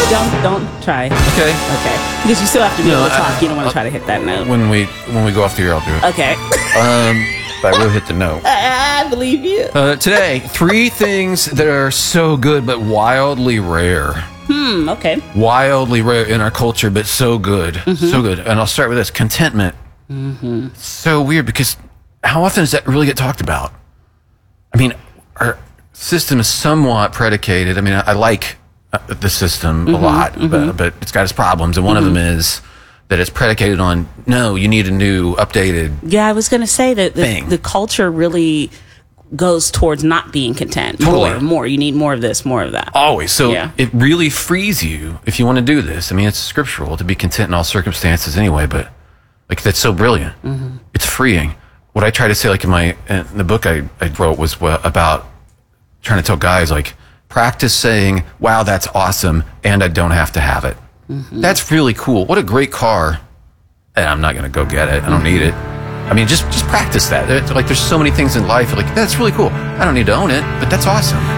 Don't try. Okay. Okay. Because you still have to be able to talk. You don't want to try to hit that note. When we go off the air, I'll do it. Okay. But I will hit the note. I believe you. Today, 3 things that are so good but wildly rare. Okay. Wildly rare in our culture, but so good. So good. And I'll start with this. Contentment. So weird because how often does that really get talked about? I mean, our system is somewhat predicated. I mean, I like the system a lot, but it's got its problems. And one of them is that it's predicated on, no, you need a new, updated Yeah, I was going to say that thing. the culture really goes towards not being content. Totally. More. You need more of this, more of that. Always. So Yeah. it really frees you if you want to do this. I mean, it's scriptural to be content in all circumstances anyway, but like that's so brilliant. It's freeing. What I try to say, like in the book I wrote was about trying to tell guys, like, practice saying, wow, that's awesome, and I don't have to have it. That's really cool. What a great car. And I'm not going to go get it. I don't need it. I mean, just practice that. Like, there's so many things in life, like, that's really cool. I don't need to own it, but that's awesome.